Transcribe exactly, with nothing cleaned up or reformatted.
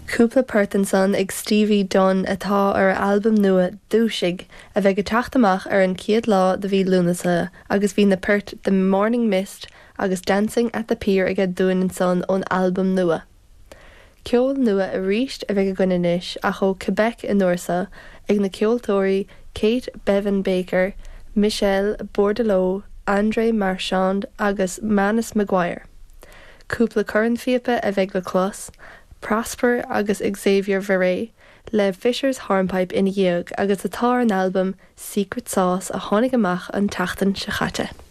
Cúpla Pertinson ag Stevie Dunn atá ar albumm nua Dúisig a bheith go teacht amach ar an ciad lá de bhí lúnasa agus bhí na pert The Morning Mist agus Dancing at the Pier ag dúin son ón albumm nua. Ceol nua a ríist a bheith go gunnanis a cho Quebec in Norsa ag na ceoltóirí Kate Bevan Baker, Michelle Bordelot, Andre Marchand agus Manus Maguire. Cúpla curran fiapa a bheith le clos, Prosper agus Xavier Verrey, le Fisher's Hornpipe in dhiog agus atá an albumm Secret Sauce a tháinig amach an tachtain sa chaite.